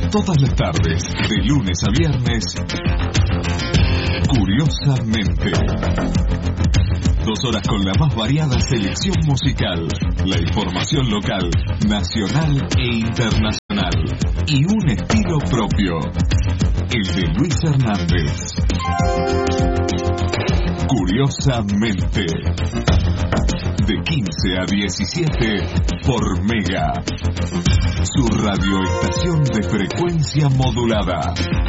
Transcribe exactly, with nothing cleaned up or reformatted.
Todas las tardes, de lunes a viernes, Curiosamente. Dos horas con la más variada selección musical, la información local, nacional e internacional, y un estilo propio, el de Luis Hernández. Curiosamente. De quince a diecisiete por Mega. Su radioestación de frecuencia modulada.